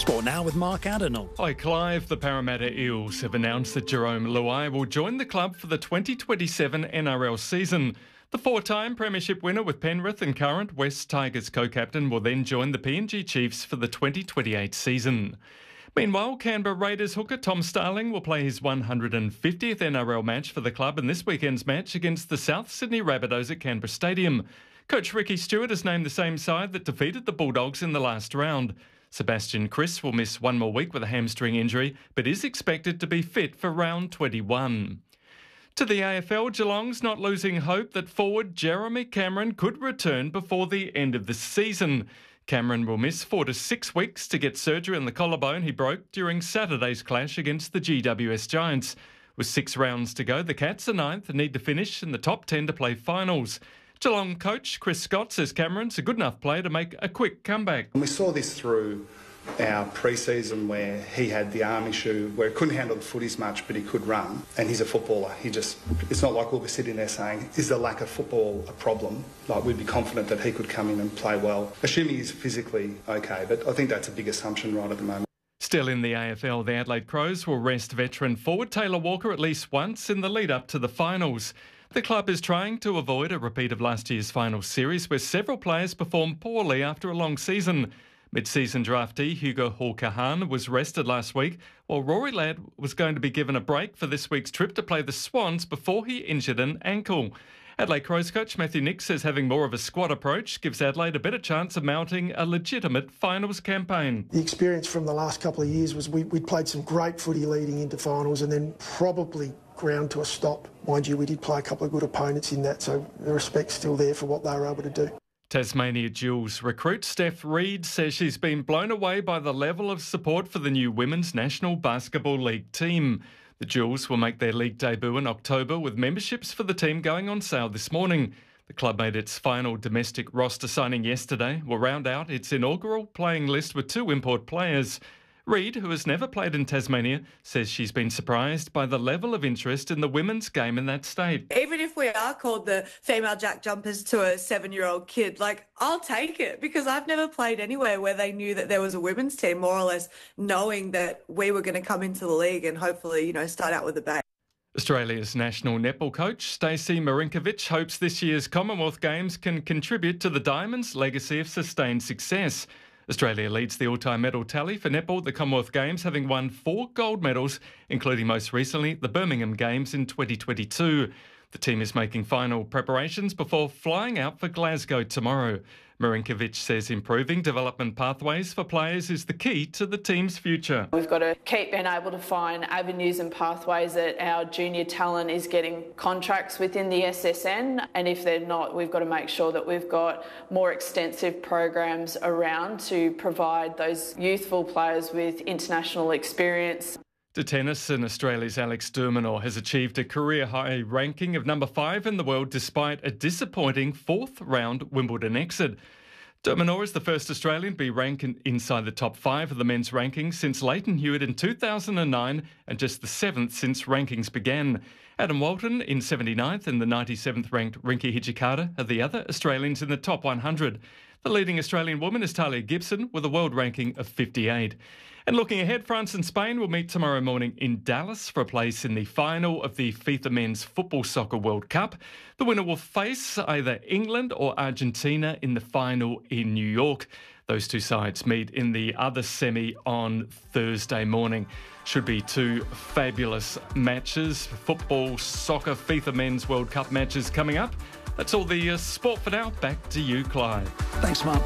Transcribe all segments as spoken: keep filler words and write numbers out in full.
Sport Now with Mark Adenall. Hi Clive, the Parramatta Eels have announced that Jerome Luai will join the club for the twenty twenty-seven N R L season. The four-time premiership winner with Penrith and current West Tigers co-captain will then join the P N G Chiefs for the twenty twenty-eight season. Meanwhile, Canberra Raiders hooker Tom Starling will play his one hundred fiftieth N R L match for the club in this weekend's match against the South Sydney Rabbitohs at Canberra Stadium. Coach Ricky Stewart has named the same side that defeated the Bulldogs in the last round. Sebastian Kris will miss one more week with a hamstring injury, but is expected to be fit for round twenty-one. To the A F L, Geelong's not losing hope that forward Jeremy Cameron could return before the end of the season. Cameron will miss four to six weeks to get surgery on the collarbone he broke during Saturday's clash against the G W S Giants. With six rounds to go, the Cats are ninth and need to finish in the top ten to play finals. Geelong coach Chris Scott says Cameron's a good enough player to make a quick comeback. And we saw this through our pre-season where he had the arm issue where he couldn't handle the footies much, but he could run. And he's a footballer. He just, it's not like we'll be sitting there saying, is the lack of football a problem? Like, we'd be confident that he could come in and play well, assuming he's physically okay. But I think that's a big assumption right at the moment. Still in the A F L, the Adelaide Crows will rest veteran forward Taylor Walker at least once in the lead-up to the finals. The club is trying to avoid a repeat of last year's final series where several players performed poorly after a long season. Mid-season draftee Hugo Hall-Kahan was rested last week, while Rory Ladd was going to be given a break for this week's trip to play the Swans before he injured an ankle. Adelaide Crows coach Matthew Nicks says having more of a squad approach gives Adelaide a better chance of mounting a legitimate finals campaign. The experience from the last couple of years was we, we played some great footy leading into finals and then probably ground to a stop. Mind you, we did play a couple of good opponents in that, so the respect's still there for what they were able to do. Tasmania Duels recruit Steph Reid says she's been blown away by the level of support for the new Women's National Basketball League team. The Duels will make their league debut in October with memberships for the team going on sale this morning. The club made its final domestic roster signing yesterday, will round out its inaugural playing list with two import players. Reid, who has never played in Tasmania, says she's been surprised by the level of interest in the women's game in that state. Even if we are called the female jack jumpers to a seven-year-old kid, like, I'll take it because I've never played anywhere where they knew that there was a women's team, more or less knowing that we were going to come into the league and hopefully, you know, start out with a bang. Australia's national netball coach Stacey Marinkovic hopes this year's Commonwealth Games can contribute to the Diamonds' legacy of sustained success. Australia leads the all-time medal tally for netball at the Commonwealth Games, having won four gold medals, including most recently the Birmingham Games in twenty twenty-two. The team is making final preparations before flying out for Glasgow tomorrow. Marinkovic says improving development pathways for players is the key to the team's future. We've got to keep being able to find avenues and pathways that our junior talent is getting contracts within the S S N, and if they're not, we've got to make sure that we've got more extensive programs around to provide those youthful players with international experience. To tennis, and Australia's Alex de Minaur has achieved a career-high ranking of number five in the world despite a disappointing fourth-round Wimbledon exit. De Minaur is the first Australian to be ranked inside the top five of the men's rankings since Leighton Hewitt in two thousand nine and just the seventh since rankings began. Adam Walton in seventy-ninth and the ninety-seventh ranked Rinky Hijikata are the other Australians in the top one hundred. The leading Australian woman is Talia Gibson with a world ranking of fifty-eight. And looking ahead, France and Spain will meet tomorrow morning in Dallas for a place in the final of the FIFA Men's Football Soccer World Cup. The winner will face either England or Argentina in the final in New York. Those two sides meet in the other semi on Thursday morning. Should be two fabulous matches. Football, soccer, FIFA Men's World Cup matches coming up. That's all the uh, sport for now. Back to you, Clive. Thanks, Mark.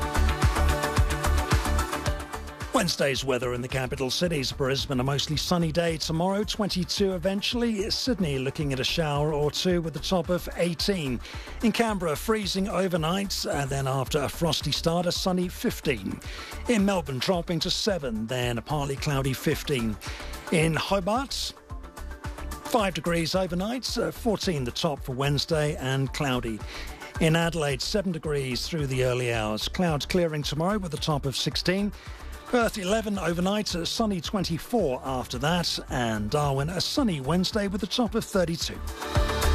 Wednesday's weather in the capital cities. Brisbane, a mostly sunny day tomorrow, twenty-two eventually. Sydney looking at a shower or two with a top of eighteen. In Canberra, freezing overnight, and then after a frosty start, a sunny fifteen. In Melbourne, dropping to seven, then a partly cloudy fifteen. In Hobart, five degrees overnight, fourteen the top for Wednesday, and cloudy. In Adelaide, seven degrees through the early hours. Clouds clearing tomorrow with a top of sixteen. Perth eleven overnight, a sunny twenty-four after that, and Darwin a sunny Wednesday with a top of thirty-two.